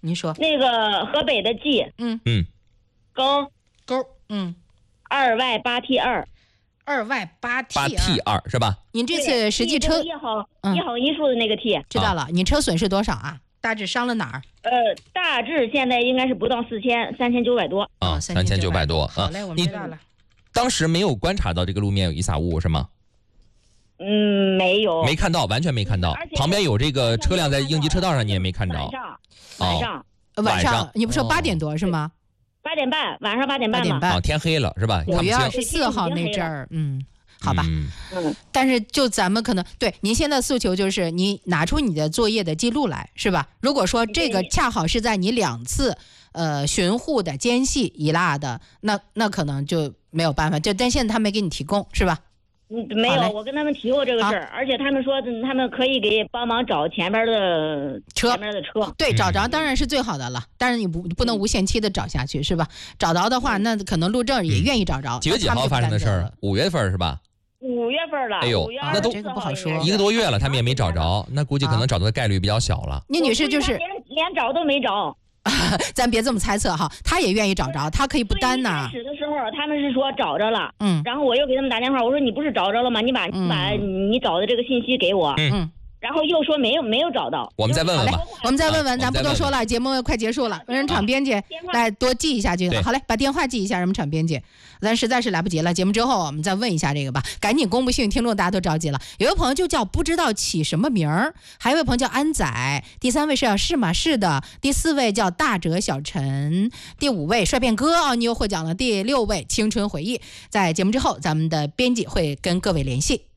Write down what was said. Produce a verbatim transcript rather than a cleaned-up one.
您说。 那个河北的冀， 嗯嗯， 勾勾，嗯， 二 Y 八 T 二， 二 Y 八 T 八 T 二是吧？ 您这次实际车一好一好一数的那个 T， 知道了。你车损是多少啊？大致伤了哪儿？ 呃，大致现在应该是不到四千，三千九百多啊，三千九百多。 好嘞，我们知道了。 当时没有观察到这个路面有遗撒物是吗？ 嗯，没有， 没看到，完全没看到。旁边有这个车辆在应急车道上，你也没看着。 晚上，晚上， 晚上，你不说八点多是吗？ 八点半，晚上八点半嘛。 八点半， 啊，天黑了是吧？ 五月二十四号那阵儿，嗯。好吧， 嗯， 但是就咱们可能对您现在诉求就是你拿出你的作业的记录来，是吧？如果说这个恰好是在你两次呃巡护的间隙遗落的，那那可能就没有办法。就但现在他没给你提供，是吧？ 嗯，没有，我跟他们提过这个事儿，而且他们说他们可以给帮忙找前边的车， 前边的车。 对，找着当然是最好的了，但是你不不能无限期的找下去，是吧？找着的话，那可能路政也愿意找着。 几月几号发生的事儿？五月份是吧？ 五月份了， 哎呦， 那都这个不好说， 一个多月了，他们也没找着，那估计可能找到的概率比较小了。 聂女士就是连连找都没找， 咱别这么猜测哈，他也愿意找着，他可以不担呐。 开始的时候他们是说找着了， 嗯， 然后我又给他们打电话，我说你不是找着了吗？你把你把你找的这个信息给我， 嗯。 然后又说没有没有找到， 我们再问问吧。 我们再问问，咱不多说了，节目快结束了，人场编辑来多记一下这个。好嘞，把电话记一下，人们场编辑。咱实在是来不及了，节目之后我们再问一下这个吧，赶紧公布幸运听众，大家都着急了。有位朋友就叫不知道起什么名儿，还有一位朋友叫安仔，第三位是要是马是的，第四位叫大哲小陈，第五位帅变哥啊，你又获奖了，第六位青春回忆。在节目之后，咱们的编辑会跟各位联系。